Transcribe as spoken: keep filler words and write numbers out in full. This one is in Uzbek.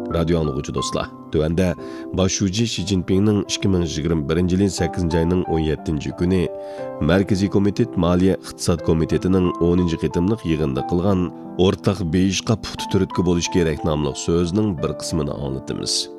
Radio anlıqçı dostlar. Tövəndə başçı Xi Jinpingning ikki ming yigirma birinchi yilning sakkizinchi ayning o'n yettinchi kuni Markaziy komitet Moliya iqtisod komitetining o'ninchi qitimliq yig'inida qilgan o'rtaq beyishqa puxta turtki bo'lish kerak nomli so'zining bir qismini anglatamiz.